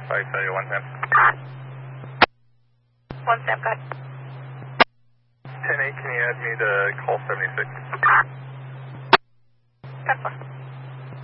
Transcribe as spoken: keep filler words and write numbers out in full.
Sorry, sorry, one Sam. One Sam, got ten eight, can you add me to call seventy-six? ten four.